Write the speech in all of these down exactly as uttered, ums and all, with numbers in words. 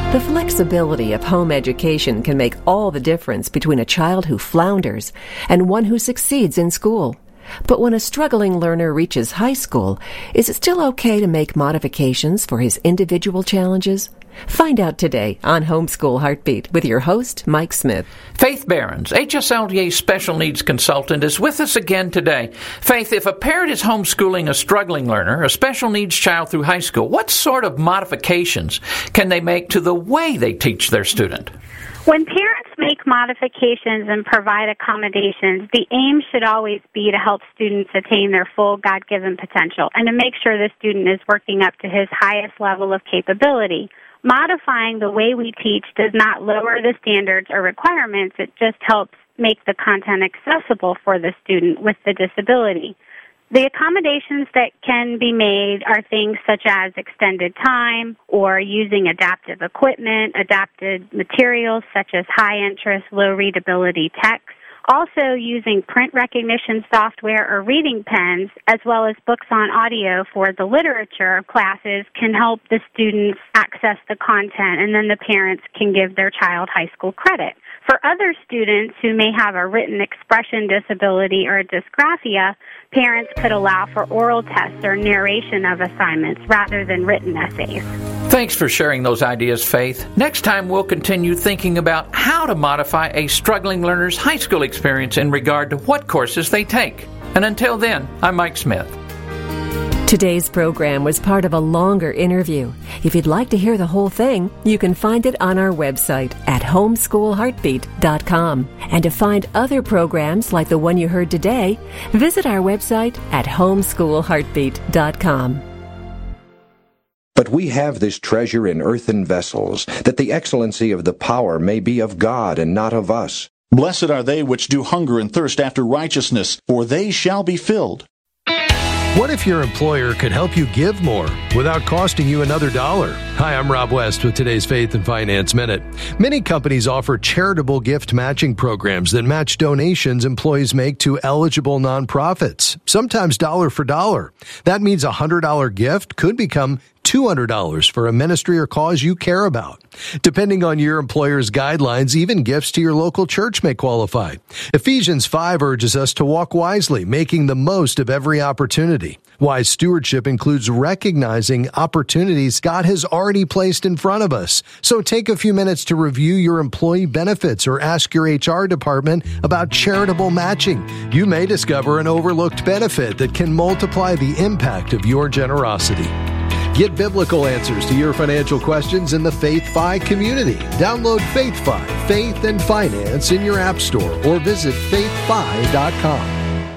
The flexibility of home education can make all the difference between a child who flounders and one who succeeds in school. But when a struggling learner reaches high school, is it still okay to make modifications for his individual challenges? Find out today on Homeschool Heartbeat with your host, Mike Smith. Faith Behrens, H S L D A Special Needs Consultant, is with us again today. Faith, if a parent is homeschooling a struggling learner, a special needs child through high school, what sort of modifications can they make to the way they teach their student? When parents make modifications and provide accommodations, the aim should always be to help students attain their full God-given potential and to make sure the student is working up to his highest level of capability. Modifying the way we teach does not lower the standards or requirements. It just helps make the content accessible for the student with the disability. The accommodations that can be made are things such as extended time or using adaptive equipment, adapted materials such as high-interest, low-readability text. Also using print recognition software or reading pens, as well as books on audio for the literature classes, can help the students access the content, and then the parents can give their child high school credit. For other students who may have a written expression disability or a dysgraphia, parents could allow for oral tests or narration of assignments rather than written essays. Thanks for sharing those ideas, Faith. Next time, we'll continue thinking about how to modify a struggling learner's high school experience in regard to what courses they take. And until then, I'm Mike Smith. Today's program was part of a longer interview. If you'd like to hear the whole thing, you can find it on our website at homeschool heartbeat dot com. And to find other programs like the one you heard today, visit our website at homeschool heartbeat dot com. But we have this treasure in earthen vessels, that the excellency of the power may be of God and not of us. Blessed are they which do hunger and thirst after righteousness, for they shall be filled. What if your employer could help you give more without costing you another dollar? Hi, I'm Rob West with today's Faith and Finance Minute. Many companies offer charitable gift matching programs that match donations employees make to eligible nonprofits, sometimes dollar for dollar. That means a one hundred dollars gift could become two hundred dollars for a ministry or cause you care about. Depending on your employer's guidelines, even gifts to your local church may qualify. Ephesians five urges us to walk wisely, making the most of every opportunity. Wise stewardship includes recognizing opportunities God has already placed in front of us. So take a few minutes to review your employee benefits or ask your H R department about charitable matching. You may discover an overlooked benefit that can multiply the impact of your generosity. Get biblical answers to your financial questions in the Faith Fi community. Download Faith Fi, Faith and Finance in your app store or visit faith fi dot com.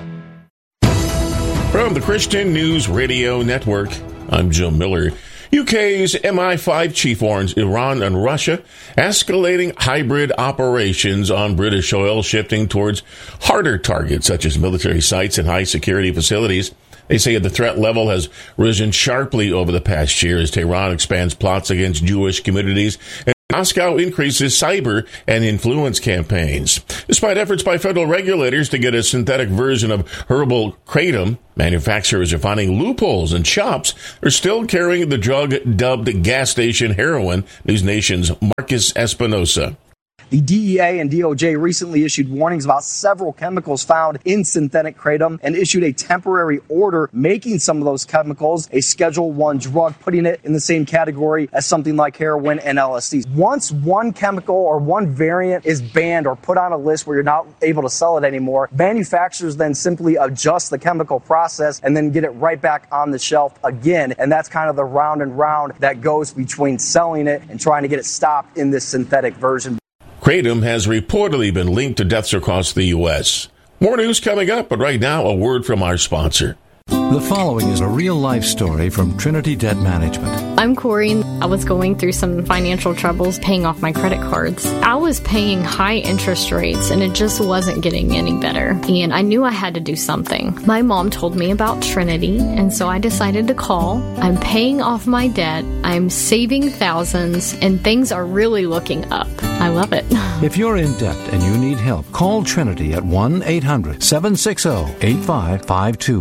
From the Christian News Radio Network, I'm Joe Miller. U K's M I five chief warns Iran and Russia escalating hybrid operations on British oil, shifting towards harder targets such as military sites and high-security facilities. They say the threat level has risen sharply over the past year as Tehran expands plots against Jewish communities and Moscow increases cyber and influence campaigns. Despite efforts by federal regulators to get a synthetic version of herbal kratom, manufacturers are finding loopholes, and shops are still carrying the drug dubbed gas station heroin. News Nation's Marcus Espinosa. The D E A and D O J recently issued warnings about several chemicals found in synthetic kratom and issued a temporary order making some of those chemicals a Schedule one drug, putting it in the same category as something like heroin and L S D. Once one chemical or one variant is banned or put on a list where you're not able to sell it anymore, manufacturers then simply adjust the chemical process and then get it right back on the shelf again. And that's kind of the round and round that goes between selling it and trying to get it stopped in this synthetic version. Kratom has reportedly been linked to deaths across the U S. More news coming up, but right now, a word from our sponsor. The following is a real-life story from Trinity Debt Management. I'm Corey. I was going through some financial troubles paying off my credit cards. I was paying high interest rates, and it just wasn't getting any better. And I knew I had to do something. My mom told me about Trinity, and so I decided to call. I'm paying off my debt. I'm saving thousands, and things are really looking up. I love it. If you're in debt and you need help, call Trinity at one eight hundred seven six zero eight five five two.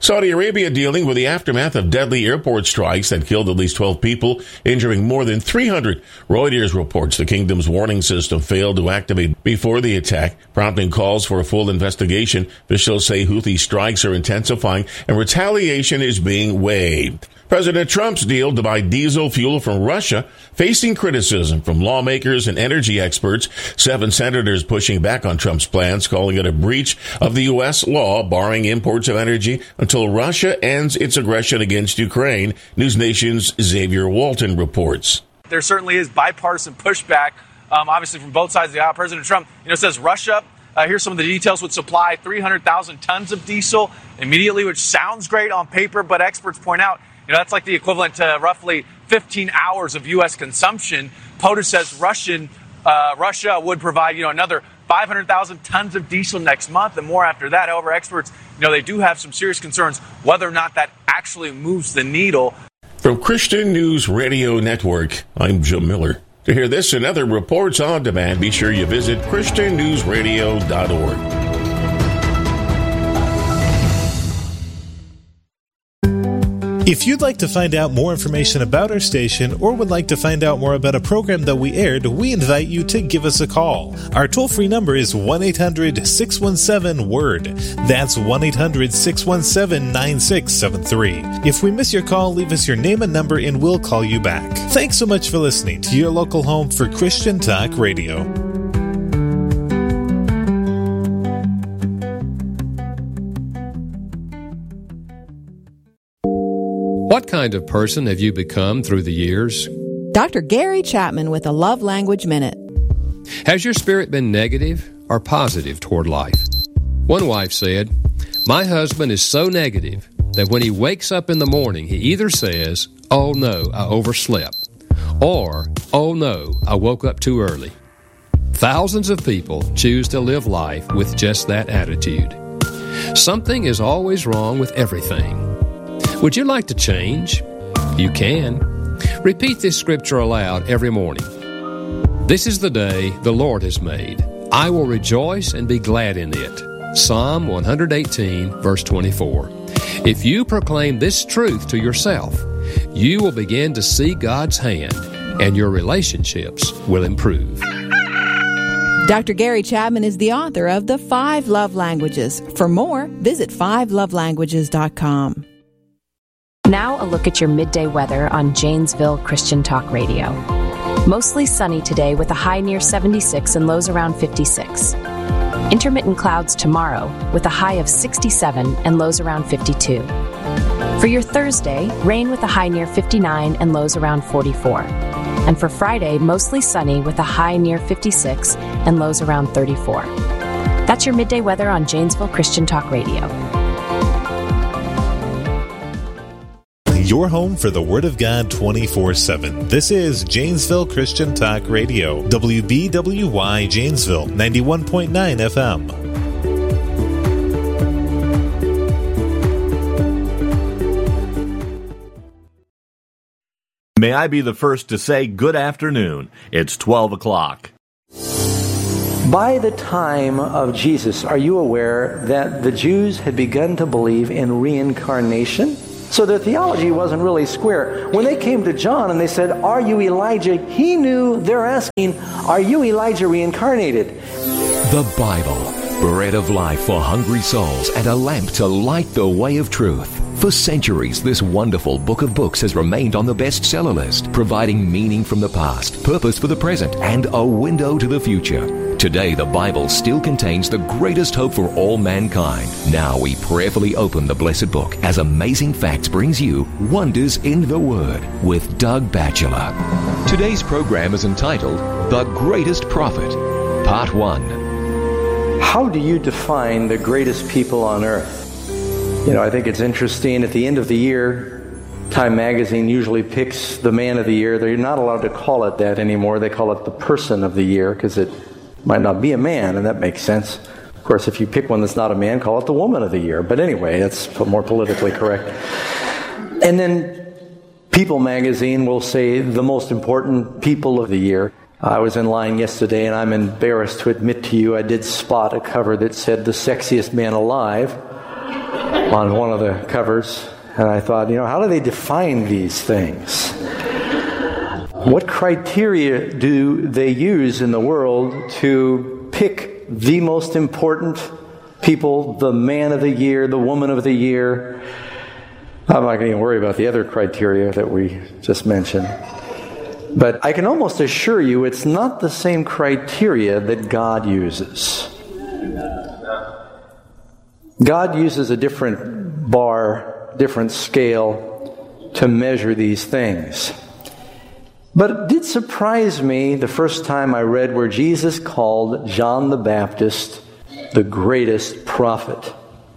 Saudi Arabia dealing with the aftermath of deadly airport strikes that killed at least twelve people, injuring more than three hundred. Reuters reports the kingdom's warning system failed to activate before the attack, prompting calls for a full investigation. Officials say Houthi strikes are intensifying and retaliation is being waived. President Trump's deal to buy diesel fuel from Russia facing criticism from lawmakers and energy experts. Seven senators pushing back on Trump's plans, calling it a breach of the U S law barring imports of energy until Russia ends its aggression against Ukraine. News Nation's Xavier Walton reports. There certainly is bipartisan pushback, um, obviously from both sides of the aisle. President Trump, you know, says Russia, uh, here's some of the details, would supply three hundred thousand tons of diesel immediately, which sounds great on paper, but experts point out, you know, that's like the equivalent to roughly fifteen hours of U S consumption. POTUS says Russian, uh, Russia would provide, you know, another five hundred thousand tons of diesel next month and more after that. However, experts, you know, they do have some serious concerns whether or not that actually moves the needle. From Christian News Radio Network, I'm Jim Miller. To hear this and other reports on demand, be sure you visit Christian News Radio dot org. If you'd like to find out more information about our station or would like to find out more about a program that we aired, we invite you to give us a call. Our toll-free number is one eight hundred six one seven word. That's one eight hundred six one seven nine six seven three. If we miss your call, leave us your name and number and we'll call you back. Thanks so much for listening to your local home for Christian Talk Radio. What kind of person have you become through the years? Doctor Gary Chapman with a Love Language Minute. Has your spirit been negative or positive toward life? One wife said, "My husband is so negative that when he wakes up in the morning, he either says, 'Oh no, I overslept,' or 'Oh no, I woke up too early.' Thousands of people choose to live life with just that attitude. Something is always wrong with everything. Would you like to change? You can. Repeat this scripture aloud every morning. This is the day the Lord has made. I will rejoice and be glad in it. Psalm one eighteen, verse twenty-four. If you proclaim this truth to yourself, you will begin to see God's hand and your relationships will improve. Doctor Gary Chapman is the author of The Five Love Languages. For more, visit five love languages dot com. Now a look at your midday weather on Janesville Christian Talk Radio. Mostly sunny today with a high near seventy-six and lows around fifty-six. Intermittent clouds tomorrow with a high of sixty-seven and lows around fifty-two. For your Thursday, rain with a high near fifty-nine and lows around forty-four. And for Friday, mostly sunny with a high near fifty-six and lows around thirty-four. That's your midday weather on Janesville Christian Talk Radio. Your home for the Word of God twenty-four seven. This is Janesville Christian Talk Radio, W B W Y Janesville, ninety-one point nine F M. May I be the first to say good afternoon. It's twelve o'clock. By the time of Jesus, are you aware that the Jews had begun to believe in reincarnation? So their theology wasn't really square. When they came to John and they said, "Are you Elijah?" he knew they're asking, "Are you Elijah reincarnated?" The Bible, bread of life for hungry souls and a lamp to light the way of truth. For centuries, this wonderful book of books has remained on the bestseller list, providing meaning from the past, purpose for the present, and a window to the future. Today, the Bible still contains the greatest hope for all mankind. Now we prayerfully open the blessed book as Amazing Facts brings you Wonders in the Word with Doug Batchelor. Today's program is entitled The Greatest Prophet, Part one. How do you define the greatest people on earth? You know, I think it's interesting. At the end of the year, Time Magazine usually picks the man of the year. They're not allowed to call it that anymore. They call it the person of the year because it might not be a man, and that makes sense. Of course, if you pick one that's not a man, call it the woman of the year. But anyway, that's more politically correct. And then People Magazine will say the most important people of the year. I was in line yesterday, and I'm embarrassed to admit to you I did spot a cover that said the sexiest man alive. on one of the covers. And I thought, you know, how do they define these things? What criteria do they use in the world to pick the most important people, the man of the year, the woman of the year? I'm not going to worry about the other criteria that we just mentioned. But I can almost assure you it's not the same criteria that God uses. God uses a different bar, different scale to measure these things. But it did surprise me the first time I read where Jesus called John the Baptist the greatest prophet.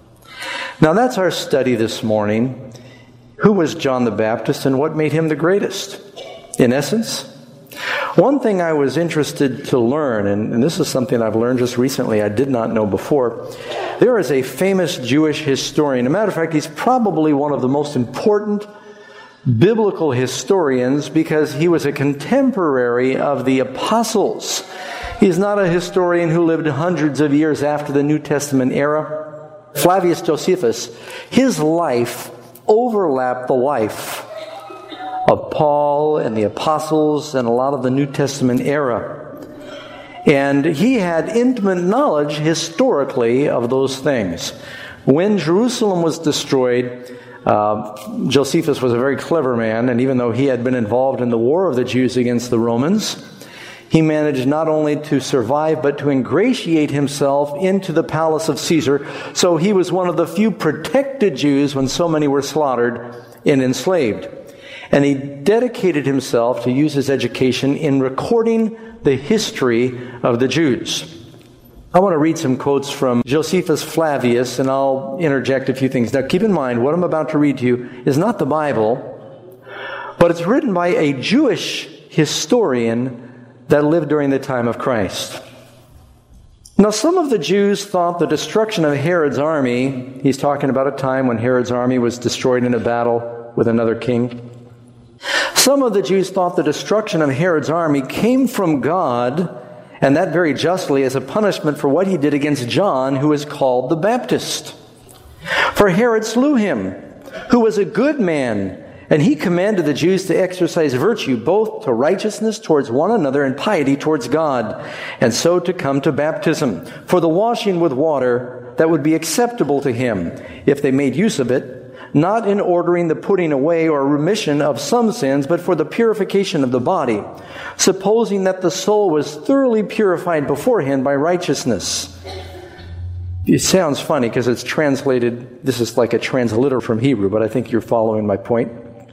Now that's our study this morning. Who was John the Baptist and what made him the greatest? In essence, one thing I was interested to learn, and, and this is something I've learned just recently, I did not know before. There is a famous Jewish historian. As a matter of fact, he's probably one of the most important biblical historians because he was a contemporary of the apostles. He's not a historian who lived hundreds of years after the New Testament era. Flavius Josephus, his life overlapped the life of Paul and the apostles and a lot of the New Testament era. And he had intimate knowledge historically of those things. When Jerusalem was destroyed, uh, Josephus was a very clever man, and even though he had been involved in the war of the Jews against the Romans, he managed not only to survive, but to ingratiate himself into the palace of Caesar. So he was one of the few protected Jews when so many were slaughtered and enslaved. And he dedicated himself to use his education in recording the history of the Jews. I want to read some quotes from Josephus Flavius, and I'll interject a few things. Now keep in mind, what I'm about to read to you is not the Bible, but it's written by a Jewish historian that lived during the time of Christ. Now, some of the Jews thought the destruction of Herod's army, he's talking about a time when Herod's army was destroyed in a battle with another king. Some of the Jews thought the destruction of Herod's army came from God, and that very justly as a punishment for what he did against John, who is called the Baptist. For Herod slew him, who was a good man, and he commanded the Jews to exercise virtue both to righteousness towards one another and piety towards God, and so to come to baptism, for the washing with water that would be acceptable to him, if they made use of it, not in ordering the putting away or remission of some sins, but for the purification of the body, supposing that the soul was thoroughly purified beforehand by righteousness. It sounds funny because it's translated, this is like a transliter from Hebrew, but I think you're following my point.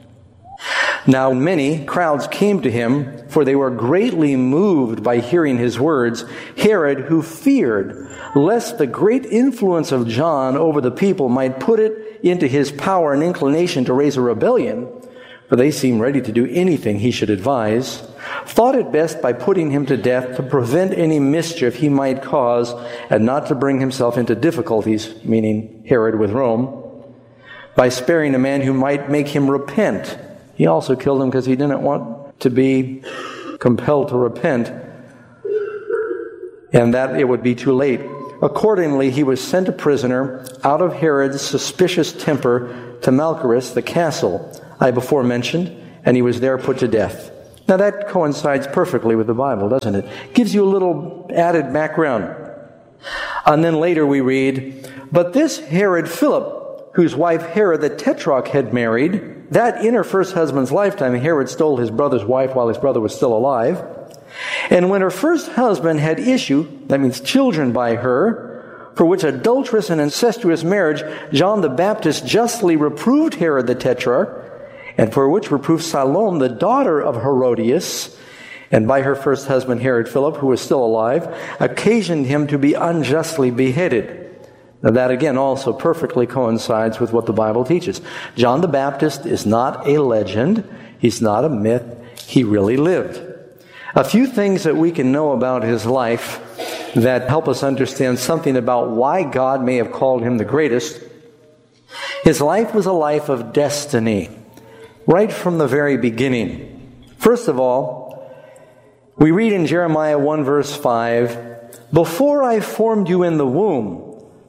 Now many crowds came to him, for they were greatly moved by hearing his words. Herod, who feared lest the great influence of John over the people might put it into his power and inclination to raise a rebellion, for they seemed ready to do anything he should advise, thought it best by putting him to death to prevent any mischief he might cause and not to bring himself into difficulties, meaning Herod with Rome, by sparing a man who might make him repent. He also killed him because he didn't want to be compelled to repent, and that it would be too late. Accordingly, he was sent a prisoner out of Herod's suspicious temper to Malchus, the castle I before mentioned, and he was there put to death. Now that coincides perfectly with the Bible, doesn't it? Gives you a little added background. And then later we read, but this Herod Philip, whose wife Herod the Tetrarch had married, that in her first husband's lifetime, Herod stole his brother's wife while his brother was still alive. And when her first husband had issue, that means children by her, for which adulterous and incestuous marriage John the Baptist justly reproved Herod the Tetrarch, and for which reproof Salome, the daughter of Herodias, and by her first husband Herod Philip, who was still alive, occasioned him to be unjustly beheaded. Now that again also perfectly coincides with what the Bible teaches. John the Baptist is not a legend. He's not a myth. He really lived. A few things that we can know about his life that help us understand something about why God may have called him the greatest. His life was a life of destiny, right from the very beginning. First of all, we read in Jeremiah one verse five, before I formed you in the womb,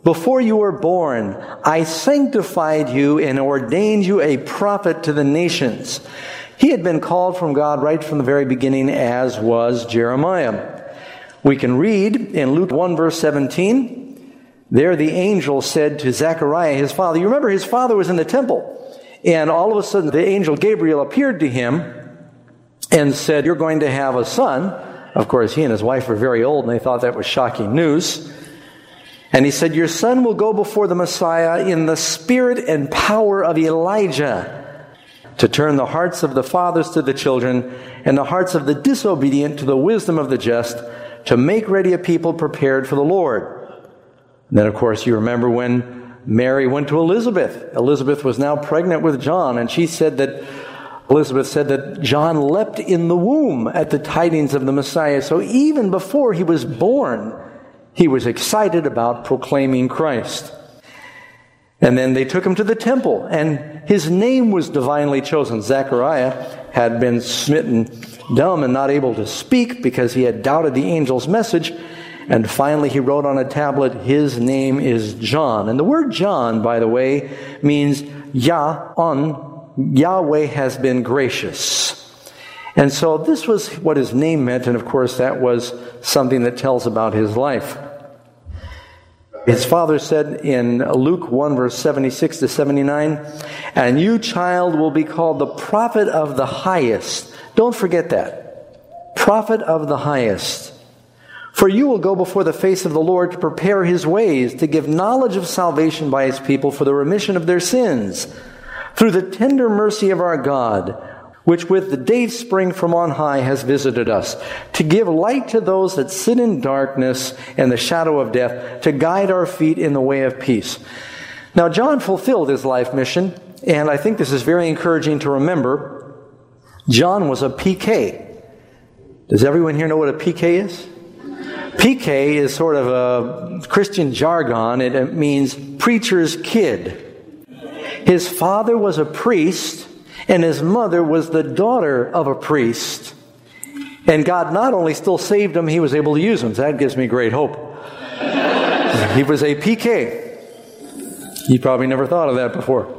Before you were born, I sanctified you and ordained you a prophet to the nations. He had been called from God right from the very beginning, as was Jeremiah. We can read in Luke one, verse seventeen, there the angel said to Zechariah, his father, you remember his father was in the temple, and all of a sudden the angel Gabriel appeared to him and said, you're going to have a son. Of course, he and his wife were very old, and they thought that was shocking news. And he said, your son will go before the Messiah in the spirit and power of Elijah, to turn the hearts of the fathers to the children and the hearts of the disobedient to the wisdom of the just, to make ready a people prepared for the Lord. And then, of course, you remember when Mary went to Elizabeth. Elizabeth was now pregnant with John, and she said that, Elizabeth said that John leapt in the womb at the tidings of the Messiah. So even before he was born, he was excited about proclaiming Christ. And then they took him to the temple, and his name was divinely chosen. Zechariah had been smitten dumb and not able to speak because he had doubted the angel's message. And finally he wrote on a tablet, his name is John. And the word John, by the way, means Yah on, Yahweh has been gracious. And so this was what his name meant, and of course that was something that tells about his life. His father said in Luke one, verse seventy-six to seventy-nine, and you, child, will be called the prophet of the highest. Don't forget that. Prophet of the highest. For you will go before the face of the Lord to prepare his ways, to give knowledge of salvation by his people for the remission of their sins, through the tender mercy of our God, which with the day spring from on high has visited us, to give light to those that sit in darkness and the shadow of death, to guide our feet in the way of peace. Now, John fulfilled his life mission, and I think this is very encouraging to remember. John was a P K. Does everyone here know what a P K is? P K is sort of a Christian jargon. It, it means preacher's kid. His father was a priest, and his mother was the daughter of a priest. And God not only still saved him, he was able to use him. So that gives me great hope. He was a P K. You probably never thought of that before.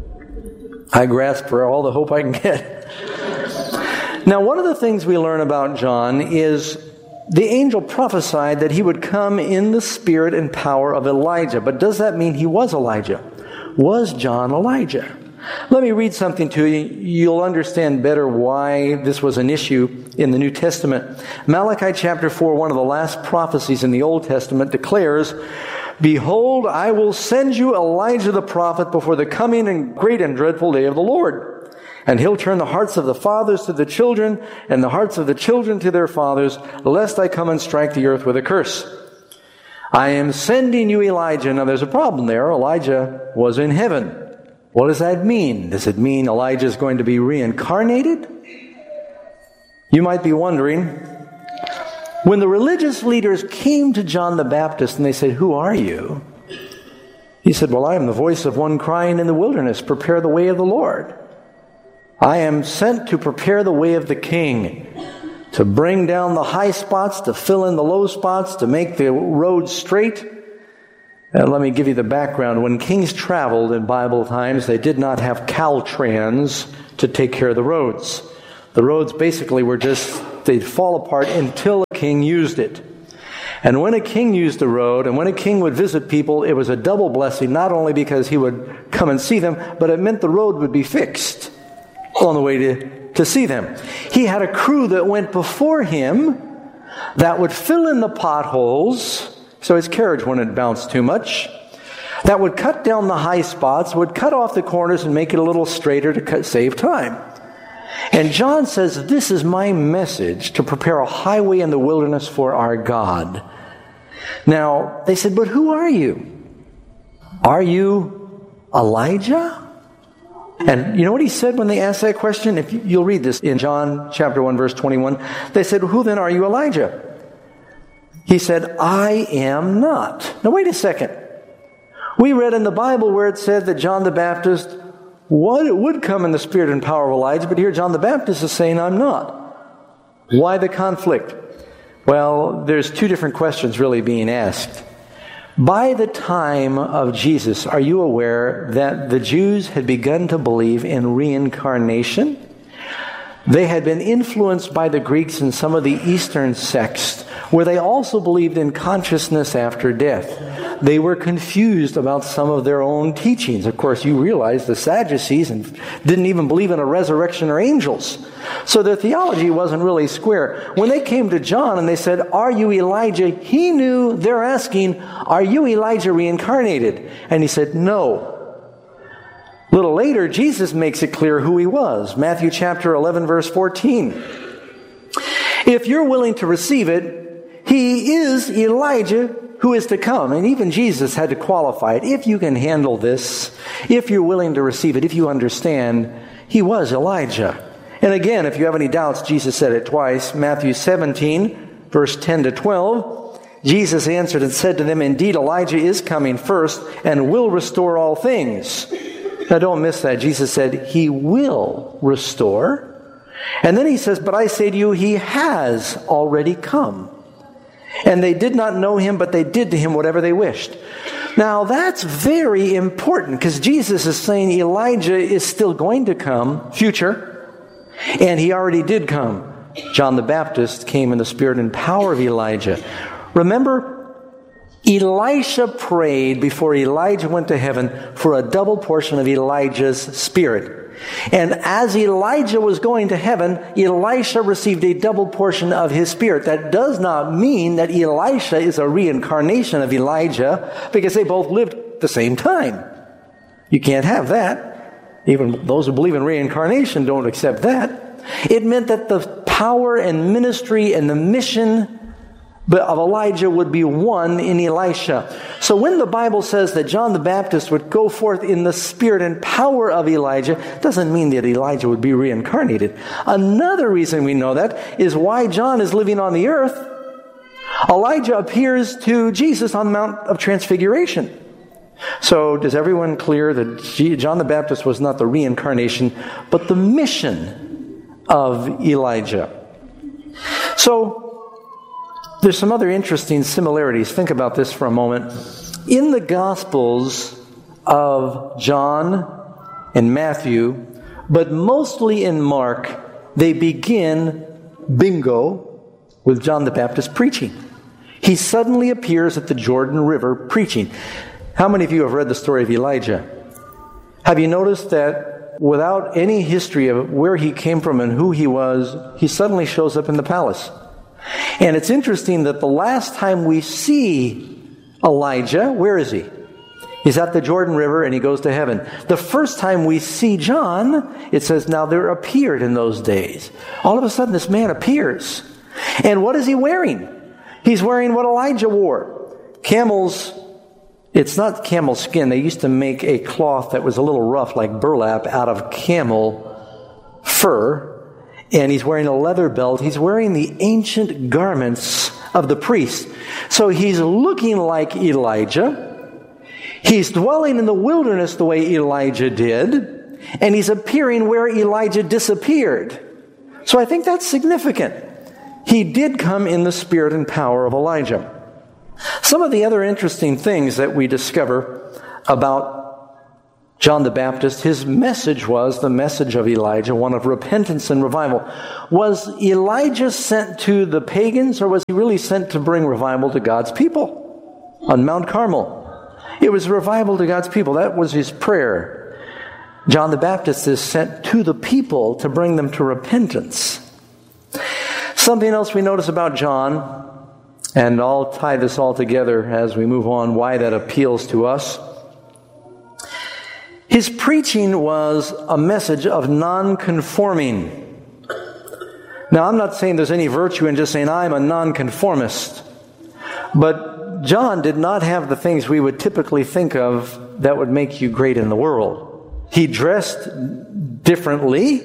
I grasp for all the hope I can get. Now, one of the things we learn about John is the angel prophesied that he would come in the spirit and power of Elijah. But does that mean he was Elijah? Was John Elijah? Let me read something to you. You'll understand better why this was an issue in the New Testament. Malachi chapter four, one of the last prophecies in the Old Testament, declares, behold, I will send you Elijah the prophet before the coming and great and dreadful day of the Lord. And he'll turn the hearts of the fathers to the children, and the hearts of the children to their fathers, lest I come and strike the earth with a curse. I am sending you Elijah. Now there's a problem there. Elijah was in heaven. What does that mean? Does it mean Elijah is going to be reincarnated? You might be wondering, when the religious leaders came to John the Baptist and they said, who are you? He said, well, I am the voice of one crying in the wilderness, prepare the way of the Lord. I am sent to prepare the way of the King, to bring down the high spots, to fill in the low spots, to make the road straight. And let me give you the background. When kings traveled in Bible times, they did not have Caltrans to take care of the roads. The roads basically were just, they'd fall apart until a king used it. And when a king used the road, and when a king would visit people, it was a double blessing, not only because he would come and see them, but it meant the road would be fixed on the way to, to see them. He had a crew that went before him that would fill in the potholes, so his carriage wouldn't bounce too much, that would cut down the high spots, would cut off the corners and make it a little straighter to cut, save time. And John says, this is my message to prepare a highway in the wilderness for our God. Now, they said, but who are you? Are you Elijah? And you know what he said when they asked that question? If you'll read this in John chapter one, verse twenty-one. They said, who then are you, Elijah? He said, I am not. Now wait a second. We read in the Bible where it said that John the Baptist would, would come in the spirit and power of Elijah, but here John the Baptist is saying, I'm not. Why the conflict? Well, there's two different questions really being asked. By the time of Jesus, are you aware that the Jews had begun to believe in reincarnation? They had been influenced by the Greeks and some of the Eastern sects, where they also believed in consciousness after death. They were confused about some of their own teachings. Of course, you realize the Sadducees didn't even believe in a resurrection or angels. So their theology wasn't really square. When they came to John and they said, "Are you Elijah?" he knew they're asking, "Are you Elijah reincarnated?" And he said, "No." A little later, Jesus makes it clear who he was. Matthew chapter eleven, verse fourteen. If you're willing to receive it, he is Elijah who is to come. And even Jesus had to qualify it. If you can handle this, if you're willing to receive it, if you understand, he was Elijah. And again, if you have any doubts, Jesus said it twice. Matthew seventeen, verse ten to twelve. Jesus answered and said to them, "Indeed, Elijah is coming first and will restore all things." Now don't miss that. Jesus said he will restore. And then he says, "But I say to you, he has already come. And they did not know him, but they did to him whatever they wished." Now that's very important, because Jesus is saying Elijah is still going to come, future, and he already did come. John the Baptist came in the spirit and power of Elijah. Remember, Elisha prayed before Elijah went to heaven for a double portion of Elijah's spirit. And as Elijah was going to heaven, Elisha received a double portion of his spirit. That does not mean that Elisha is a reincarnation of Elijah, because they both lived at the same time. You can't have that. Even those who believe in reincarnation don't accept that. It meant that the power and ministry and the mission of Elijah would be one in Elisha. So when the Bible says that John the Baptist would go forth in the spirit and power of Elijah, doesn't mean that Elijah would be reincarnated. Another reason we know that is why John is living on the earth. Elijah appears to Jesus on the Mount of Transfiguration. So does everyone clear that John the Baptist was not the reincarnation, but the mission of Elijah? So there's some other interesting similarities. Think about this for a moment. In the Gospels of John and Matthew, but mostly in Mark, they begin, bingo, with John the Baptist preaching. He suddenly appears at the Jordan River preaching. How many of you have read the story of Elijah? Have you noticed that without any history of where he came from and who he was, he suddenly shows up in the palace? And it's interesting that the last time we see Elijah, where is he? He's at the Jordan River and he goes to heaven. The first time we see John, it says, "Now there appeared in those days." All of a sudden this man appears. And what is he wearing? He's wearing what Elijah wore. Camels, it's not camel skin. They used to make a cloth that was a little rough, like burlap, out of camel fur. And he's wearing a leather belt. He's wearing the ancient garments of the priest. So he's looking like Elijah. He's dwelling in the wilderness the way Elijah did. And he's appearing where Elijah disappeared. So I think that's significant. He did come in the spirit and power of Elijah. Some of the other interesting things that we discover about John the Baptist, his message was the message of Elijah, one of repentance and revival. Was Elijah sent to the pagans, or was he really sent to bring revival to God's people on Mount Carmel? It was revival to God's people. That was his prayer. John the Baptist is sent to the people to bring them to repentance. Something else we notice about John, and I'll tie this all together as we move on, why that appeals to us. His preaching was a message of non-conforming. Now, I'm not saying there's any virtue in just saying, "I'm a non-conformist." But John did not have the things we would typically think of that would make you great in the world. He dressed differently.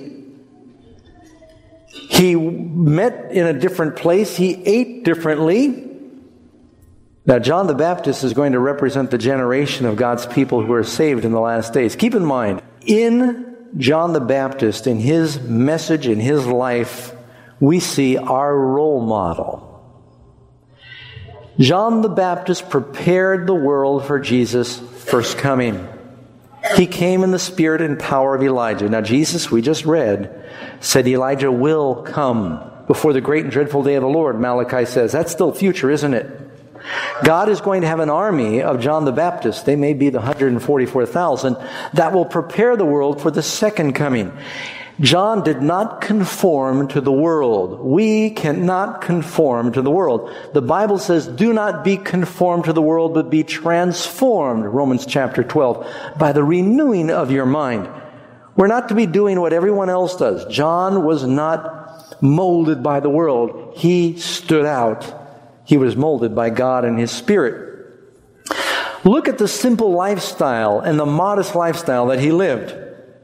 He met in a different place. He ate differently. Now, John the Baptist is going to represent the generation of God's people who are saved in the last days. Keep in mind, in John the Baptist, in his message, in his life, we see our role model. John the Baptist prepared the world for Jesus' first coming. He came in the spirit and power of Elijah. Now Jesus, we just read, said Elijah will come before the great and dreadful day of the Lord, Malachi says. That's still future, isn't it? God is going to have an army of John the Baptist. They may be the one hundred forty-four thousand that will prepare the world for the second coming. John did not conform to the world. We cannot conform to the world. The Bible says, do not be conformed to the world, but be transformed, Romans chapter twelve, by the renewing of your mind. We're not to be doing what everyone else does. John was not molded by the world. He stood out. He was molded by God and His Spirit. Look at the simple lifestyle and the modest lifestyle that he lived.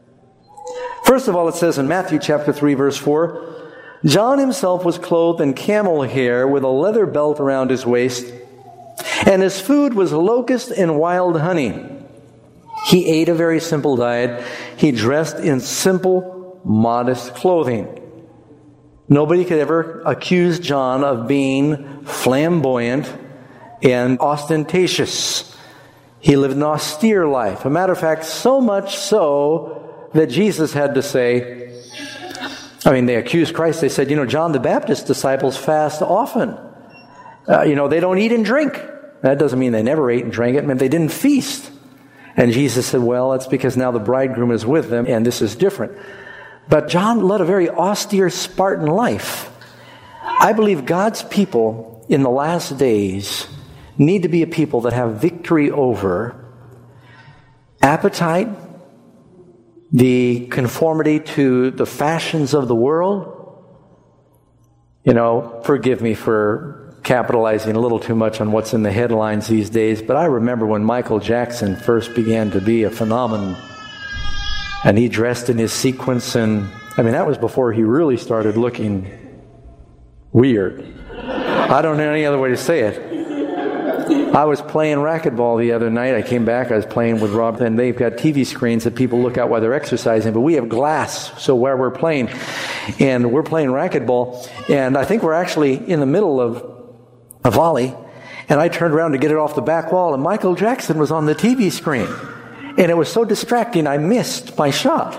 First of all, it says in Matthew chapter three, verse four, John himself was clothed in camel hair with a leather belt around his waist, and his food was locust and wild honey. He ate a very simple diet. He dressed in simple, modest clothing. Nobody could ever accuse John of being flamboyant and ostentatious. He lived an austere life. A matter of fact, so much so that Jesus had to say, I mean, they accused Christ. They said, you know, John the Baptist's disciples fast often. Uh, you know, they don't eat and drink. That doesn't mean they never ate and drank. It meant they didn't feast. And Jesus said, well, that's because now the bridegroom is with them, and this is different. But John led a very austere, Spartan life. I believe God's people in the last days need to be a people that have victory over appetite, the conformity to the fashions of the world. You know, forgive me for capitalizing a little too much on what's in the headlines these days, but I remember when Michael Jackson first began to be a phenomenon, and he dressed in his sequins, and I mean, that was before he really started looking weird. I don't know any other way to say it. I was playing racquetball the other night. I came back, I was playing with Rob, and they've got T V screens that people look out while they're exercising, but we have glass, so where we're playing, and we're playing racquetball, and I think we're actually in the middle of a volley, and I turned around to get it off the back wall, and Michael Jackson was on the T V screen, and it was so distracting, I missed my shot.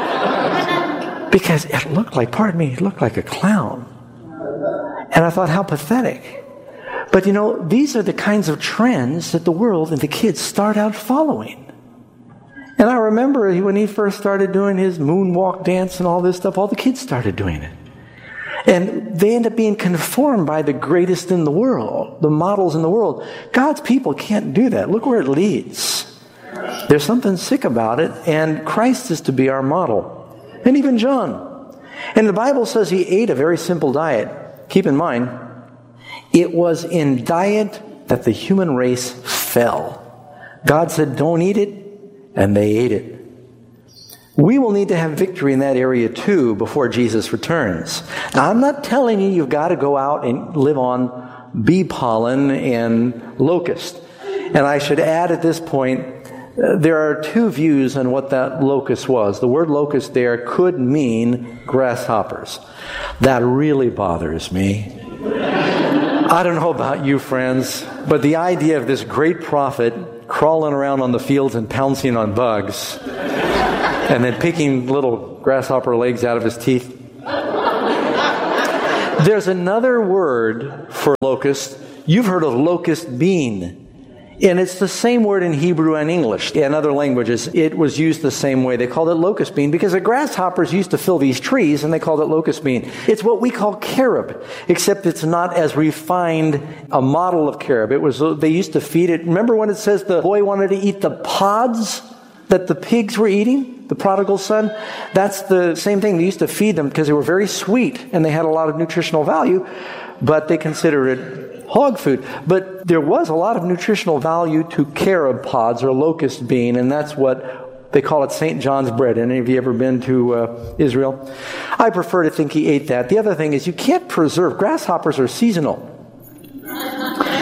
Because it looked like, pardon me, it looked like a clown. And I thought, how pathetic. But you know, these are the kinds of trends that the world and the kids start out following. And I remember when he first started doing his moonwalk dance and all this stuff, all the kids started doing it. And they end up being conformed by the greatest in the world, the models in the world. God's people can't do that. Look where it leads. There's something sick about it, and Christ is to be our model. And even John. And the Bible says he ate a very simple diet. Keep in mind, it was in diet that the human race fell. God said, don't eat it, and they ate it. We will need to have victory in that area too before Jesus returns. Now, I'm not telling you you've got to go out and live on bee pollen and locust. And I should add at this point, uh, there are two views on what that locust was. The word locust there could mean grasshoppers. That really bothers me. I don't know about you, friends, but the idea of this great prophet crawling around on the fields and pouncing on bugs and then picking little grasshopper legs out of his teeth. There's another word for locust. You've heard of locust bean. And it's the same word in Hebrew and English. In other languages, it was used the same way. They called it locust bean because the grasshoppers used to fill these trees, and they called it locust bean. It's what we call carob, except it's not as refined a model of carob. It was, they used to feed it. Remember when it says the boy wanted to eat the pods that the pigs were eating? The prodigal son? That's the same thing. They used to feed them because they were very sweet, and they had a lot of nutritional value, but they considered it hog food. But there was a lot of nutritional value to carob pods or locust bean, and that's what they call it Saint John's bread. Any of you ever been to uh, Israel? I prefer to think he ate that. The other thing is you can't preserve. Grasshoppers are seasonal.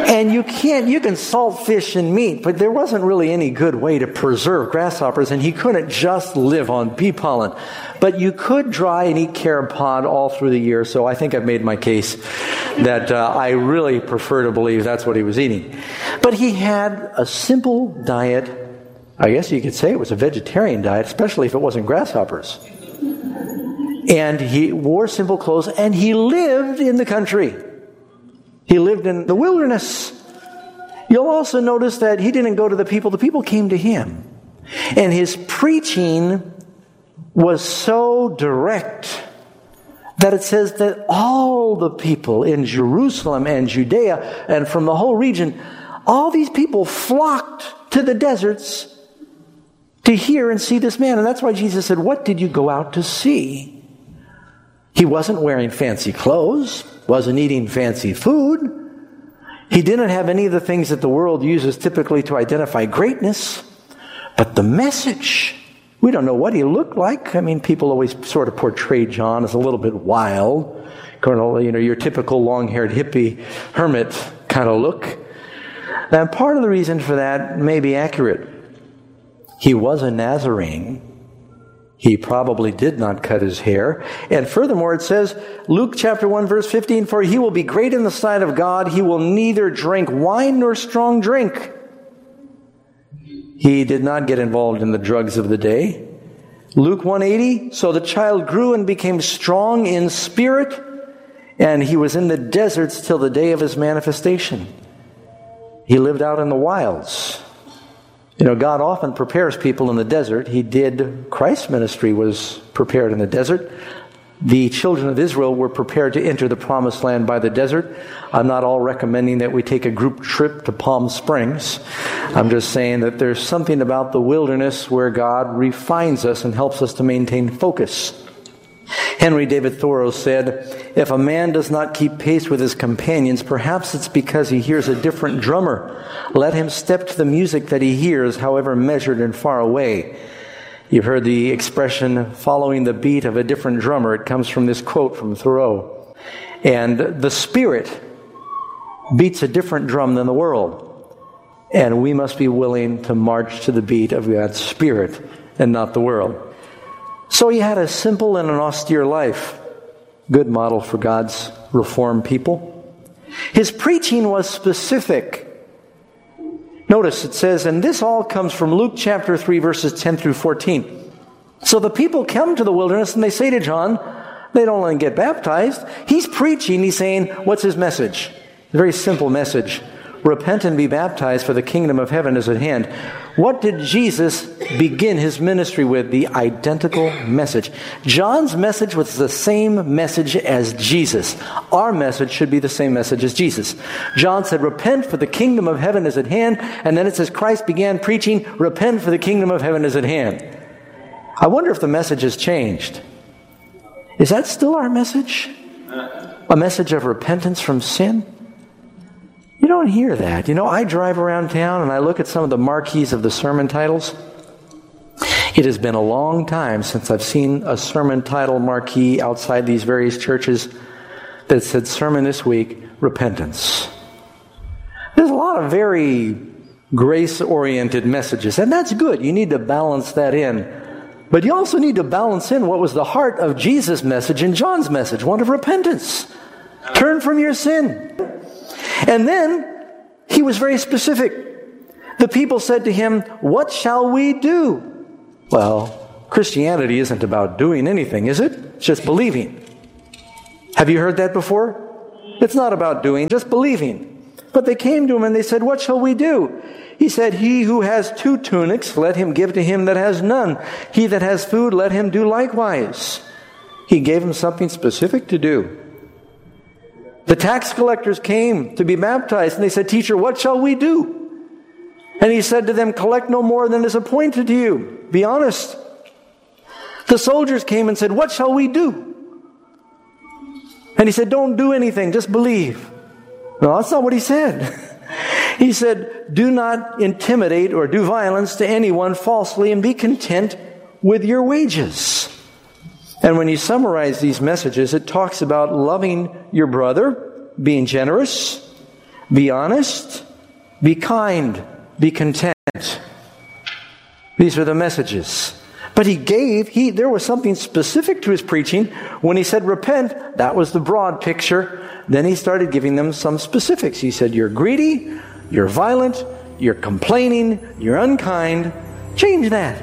And you can't, you can salt fish and meat, but there wasn't really any good way to preserve grasshoppers, and he couldn't just live on bee pollen. But you could dry and eat carob pod all through the year, so I think I've made my case that uh, I really prefer to believe that's what he was eating. But he had a simple diet. I guess you could say it was a vegetarian diet, especially if it wasn't grasshoppers. And he wore simple clothes, and he lived in the country. He lived in the wilderness. You'll also notice that he didn't go to the people. The people came to him. And his preaching was so direct that it says that all the people in Jerusalem and Judea and from the whole region, all these people flocked to the deserts to hear and see this man. And that's why Jesus said, "What did you go out to see?" He wasn't wearing fancy clothes, wasn't eating fancy food. He didn't have any of the things that the world uses typically to identify greatness. But the message, we don't know what he looked like. I mean, people always sort of portray John as a little bit wild. Colonel, you know, your typical long-haired hippie hermit kind of look. And part of the reason for that may be accurate. He was a Nazarene. He probably did not cut his hair. And furthermore, it says, Luke chapter one, verse fifteen, "For he will be great in the sight of God. He will neither drink wine nor strong drink." He did not get involved in the drugs of the day. Luke one eighty, "So the child grew and became strong in spirit, and he was in the deserts till the day of his manifestation." He lived out in the wilds. You know, God often prepares people in the desert. He did. Christ's ministry was prepared in the desert. The children of Israel were prepared to enter the promised land by the desert. I'm not all recommending that we take a group trip to Palm Springs. I'm just saying that there's something about the wilderness where God refines us and helps us to maintain focus. Henry David Thoreau said, "If a man does not keep pace with his companions, perhaps it's because he hears a different drummer. Let him step to the music that he hears, however measured and far away." You've heard the expression, following the beat of a different drummer. It comes from this quote from Thoreau. And the Spirit beats a different drum than the world. And we must be willing to march to the beat of God's Spirit and not the world. So he had a simple and an austere life. Good model for God's reformed people. His preaching was specific. Notice it says, and this all comes from Luke chapter three, verses ten through fourteen. So the people come to the wilderness and they say to John, they don't let him get baptized. He's preaching, he's saying, what's his message? A very simple message. Repent and be baptized, for the kingdom of heaven is at hand. What did Jesus begin his ministry with? The identical message. John's message was the same message as Jesus. Our message should be the same message as Jesus. John said, repent, for the kingdom of heaven is at hand. And then it says Christ began preaching, repent, for the kingdom of heaven is at hand. I wonder if the message has changed. Is that still our message? A message of repentance from sin? You don't hear that. You know, I drive around town and I look at some of the marquees of the sermon titles. It has been a long time since I've seen a sermon title marquee outside these various churches that said, sermon this week, repentance. There's a lot of very grace-oriented messages, and that's good. You need to balance that in. But you also need to balance in what was the heart of Jesus' message and John's message, one of repentance. Turn from your sin. And then, he was very specific. The people said to him, what shall we do? Well, Christianity isn't about doing anything, is it? It's just believing. Have you heard that before? It's not about doing, just believing. But they came to him and they said, what shall we do? He said, he who has two tunics, let him give to him that has none. He that has food, let him do likewise. He gave him something specific to do. The tax collectors came to be baptized, and they said, teacher, what shall we do? And he said to them, collect no more than is appointed to you. Be honest. The soldiers came and said, what shall we do? And he said, don't do anything, just believe. No, that's not what he said. He said, do not intimidate or do violence to anyone falsely, and be content with your wages. And when you summarize these messages, it talks about loving your brother, being generous, Be honest, be kind, be content. These are the messages. But he gave, he there was something specific to his preaching. When he said repent, that was the broad picture. Then he started giving them some specifics. He said, you're greedy, you're violent, you're complaining, you're unkind. Change that.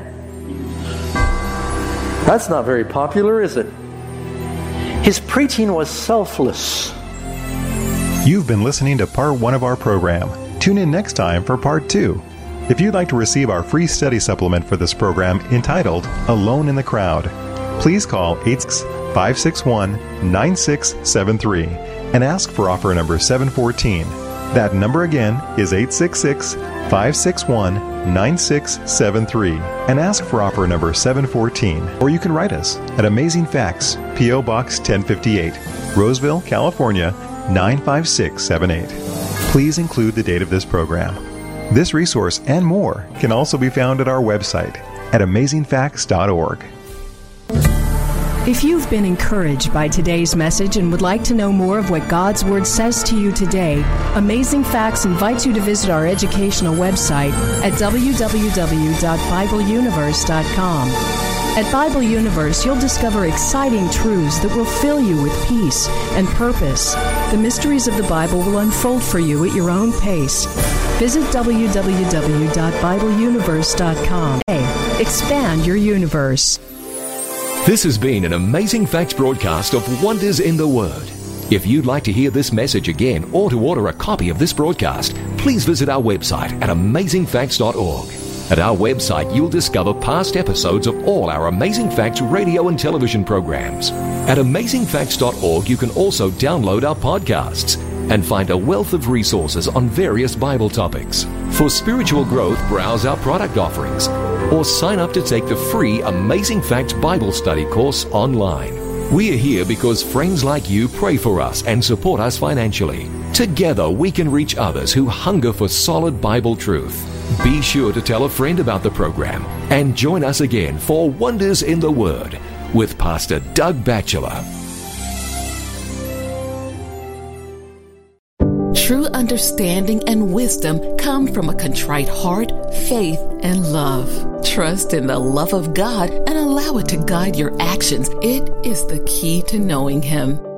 That's not very popular, is it? His preaching was selfless. You've been listening to part one of our program. Tune in next time for part two. If you'd like to receive our free study supplement for this program entitled Alone in the Crowd, please call eight six five six one nine six seven three and ask for offer number seven fourteen. That number again is eight six six five six one nine six seven three and ask for offer number seven fourteen. Or you can write us at Amazing Facts, P O. Box ten fifty-eight, Roseville, California nine five six seven eight. Please include the date of this program. This resource and more can also be found at our website at amazing facts dot org. If you've been encouraged by today's message and would like to know more of what God's Word says to you today, Amazing Facts invites you to visit our educational website at w w w dot bible universe dot com. At Bible Universe, you'll discover exciting truths that will fill you with peace and purpose. The mysteries of the Bible will unfold for you at your own pace. Visit w w w dot bible universe dot com. Expand your universe. This has been an Amazing Facts broadcast of Wonders in the Word. If you'd like to hear this message again or to order a copy of this broadcast, please visit our website at amazing facts dot org. At our website, you'll discover past episodes of all our Amazing Facts radio and television programs. At amazing facts dot org, you can also download our podcasts and find a wealth of resources on various Bible topics. For spiritual growth, browse our product offerings or sign up to take the free Amazing Facts Bible Study course online. We are here because friends like you pray for us and support us financially. Together, we can reach others who hunger for solid Bible truth. Be sure to tell a friend about the program and join us again for Wonders in the Word with Pastor Doug Batchelor. True understanding and wisdom come from a contrite heart, faith, and love. Trust in the love of God and allow it to guide your actions. It is the key to knowing Him.